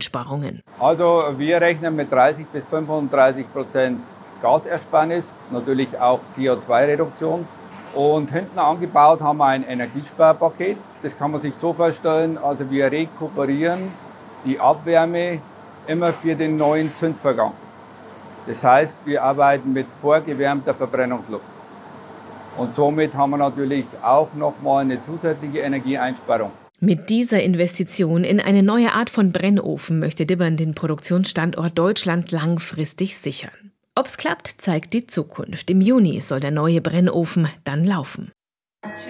Energieeinsparungen. Also wir rechnen mit 30% bis 35% Gasersparnis, natürlich auch CO2-Reduktion. Und hinten angebaut haben wir ein Energiesparpaket. Das kann man sich so vorstellen, also wir rekuperieren die Abwärme immer für den neuen Zündvorgang. Das heißt, wir arbeiten mit vorgewärmter Verbrennungsluft. Und somit haben wir natürlich auch nochmal eine zusätzliche Energieeinsparung. Mit dieser Investition in eine neue Art von Brennofen möchte Dibbern den Produktionsstandort Deutschland langfristig sichern. Ob's klappt, zeigt die Zukunft. Im Juni soll der neue Brennofen dann laufen.